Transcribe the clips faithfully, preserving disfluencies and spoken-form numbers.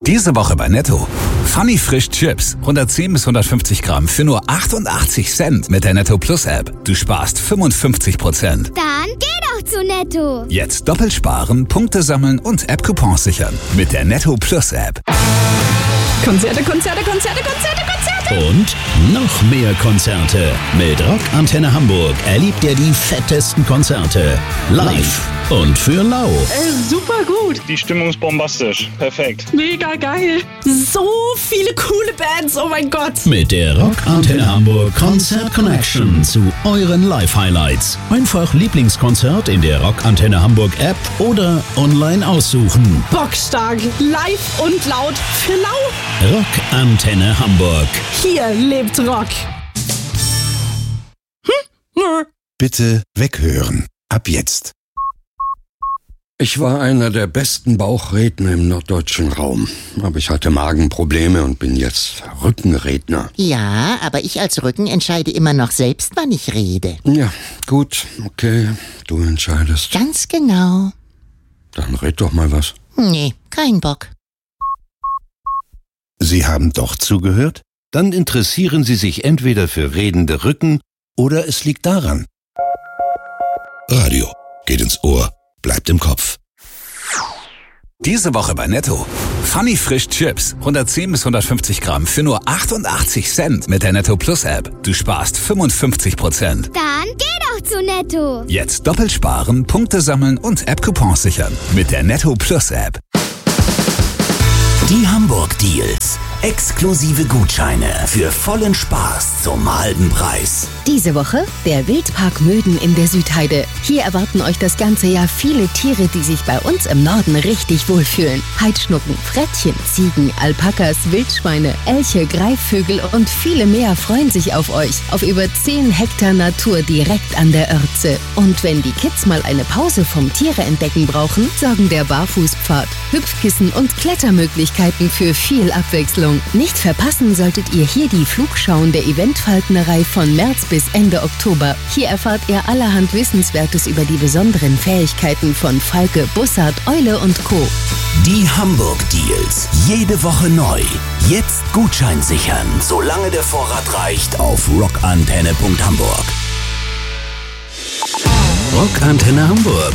Diese Woche bei Netto. Funny Frisch Chips. hundertzehn bis hundertfünfzig Gramm für nur achtundachtzig Cent mit der Netto Plus App. Du sparst fünfundfünfzig Prozent. Dann geh doch zu Netto. Jetzt doppelt sparen, Punkte sammeln und App-Coupons sichern. Mit der Netto Plus App. Konzerte, Konzerte, Konzerte, Konzerte, Konzerte. Und noch mehr Konzerte. Mit Rock Antenne Hamburg erlebt ihr die fettesten Konzerte. Live und für lau. Äh, super gut. Die Stimmung ist bombastisch. Perfekt. Mega geil. So viele coole Bands. Oh mein Gott. Mit der Rock Antenne Hamburg Konzert Connection zu euren Live-Highlights. Einfach Lieblingskonzert in der Rock Antenne Hamburg App oder online aussuchen. Bockstark. Live und laut für lau. Rock Antenne Hamburg. Hier lebt Rock. Hm? Bitte weghören. Ab jetzt. Ich war einer der besten Bauchredner im norddeutschen Raum. Aber ich hatte Magenprobleme und bin jetzt Rückenredner. Ja, aber ich als Rücken entscheide immer noch selbst, wann ich rede. Ja, gut, okay, du entscheidest. Ganz genau. Dann red doch mal was. Nee, kein Bock. Sie haben doch zugehört? Dann interessieren Sie sich entweder für redende Rücken oder es liegt daran. Radio geht ins Ohr, bleibt im Kopf. Diese Woche bei Netto. Funny Frisch Chips. hundertzehn bis hundertfünfzig Gramm für nur achtundachtzig Cent mit der Netto Plus App. Du sparst fünfundfünfzig Prozent. Dann geh doch zu Netto. Jetzt doppelt sparen, Punkte sammeln und App-Coupons sichern. Mit der Netto Plus App. Die Hamburg Deals. Exklusive Gutscheine für vollen Spaß zum halben Preis. Diese Woche der Wildpark Möden in der Südheide. Hier erwarten euch das ganze Jahr viele Tiere, die sich bei uns im Norden richtig wohlfühlen. Heidschnucken, Frettchen, Ziegen, Alpakas, Wildschweine, Elche, Greifvögel und viele mehr freuen sich auf euch. Auf über zehn Hektar Natur direkt an der Oertze. Und wenn die Kids mal eine Pause vom Tiere entdecken brauchen, sorgen der Barfußpfad, Hüpfkissen und Klettermöglichkeiten für viel Abwechslung. Nicht verpassen solltet ihr hier die Flugschauen der Eventfalknerei von März bis Ende Oktober. Hier erfahrt ihr allerhand Wissenswertes über die besonderen Fähigkeiten von Falke, Bussard, Eule und Co. Die Hamburg Deals. Jede Woche neu. Jetzt Gutschein sichern, solange der Vorrat reicht, auf rockantenne punkt hamburg. Rock Antenne Hamburg.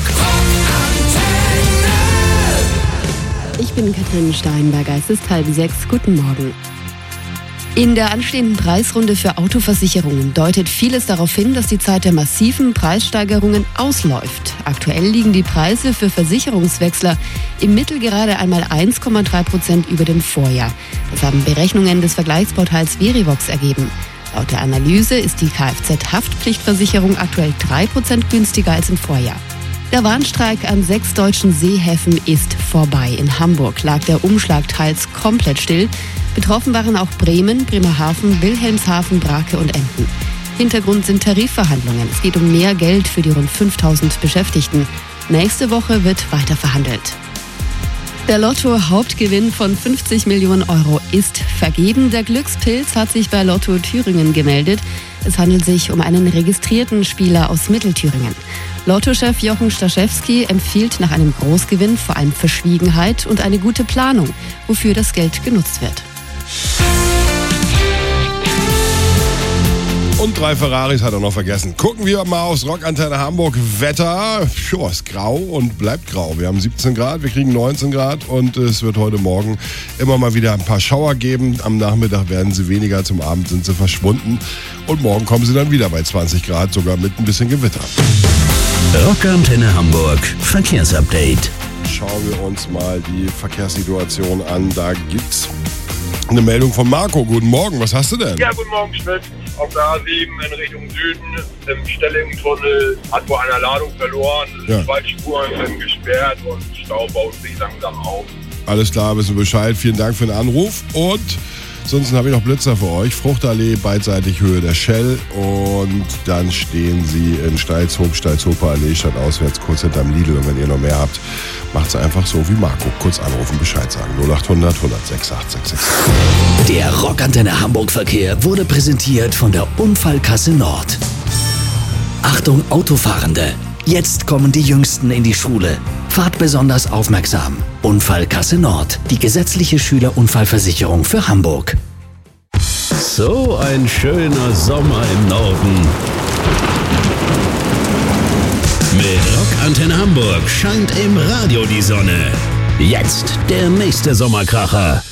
Ich bin Katrin Steinberger, es ist halb sechs. Guten Morgen. In der anstehenden Preisrunde für Autoversicherungen deutet vieles darauf hin, dass die Zeit der massiven Preissteigerungen ausläuft. Aktuell liegen die Preise für Versicherungswechsler im Mittel gerade einmal eins Komma drei Prozent über dem Vorjahr. Das haben Berechnungen des Vergleichsportals Verivox ergeben. Laut der Analyse ist die Kfz-Haftpflichtversicherung aktuell drei Prozent günstiger als im Vorjahr. Der Warnstreik an sechs deutschen Seehäfen ist vorbei. In Hamburg lag der Umschlag teils komplett still. Betroffen waren auch Bremen, Bremerhaven, Wilhelmshaven, Brake und Emden. Hintergrund sind Tarifverhandlungen. Es geht um mehr Geld für die rund fünftausend Beschäftigten. Nächste Woche wird weiter verhandelt. Der Lotto-Hauptgewinn von fünfzig Millionen Euro ist vergeben. Der Glückspilz hat sich bei Lotto Thüringen gemeldet. Es handelt sich um einen registrierten Spieler aus Mittelthüringen. Lottochef Jochen Staszewski empfiehlt nach einem Großgewinn vor allem Verschwiegenheit und eine gute Planung, wofür das Geld genutzt wird. Und drei Ferraris hat er noch vergessen. Gucken wir mal aufs Rock Antenne Hamburg Wetter. Puh, ist grau und bleibt grau. Wir haben siebzehn Grad, wir kriegen neunzehn Grad und es wird heute Morgen immer mal wieder ein paar Schauer geben. Am Nachmittag werden sie weniger, zum Abend sind sie verschwunden. Und morgen kommen sie dann wieder bei zwanzig Grad, sogar mit ein bisschen Gewitter. Rock Antenne Hamburg Verkehrsupdate. Schauen wir uns mal die Verkehrssituation an. Da gibt's eine Meldung von Marco. Guten Morgen, was hast du denn? Ja, guten Morgen, Schmidt. Auf der A sieben in Richtung Süden, im Stellingtunnel, hat wohl einer Ladung verloren. Ja. Zwei Spuren sind gesperrt und Stau baut sich langsam auf. Alles klar, wissen wir Bescheid. Vielen Dank für den Anruf. Und sonst habe ich noch Blitzer für euch. Fruchtallee, beidseitig Höhe der Shell. Und dann stehen sie in Steilshoop, Steilshofer Allee, statt auswärts, kurz hinterm Lidl. Und wenn ihr noch mehr habt, macht es einfach so wie Marco. Kurz anrufen, Bescheid sagen. null acht hundert, hundertsechs, acht sechs sechs. Der Rock Antenne Hamburg Verkehr wurde präsentiert von der Unfallkasse Nord. Achtung Autofahrende! Jetzt kommen die Jüngsten in die Schule. Fahrt besonders aufmerksam. Unfallkasse Nord, die gesetzliche Schülerunfallversicherung für Hamburg. So ein schöner Sommer im Norden. Mit Rock Antenne Hamburg scheint im Radio die Sonne. Jetzt der nächste Sommerkracher.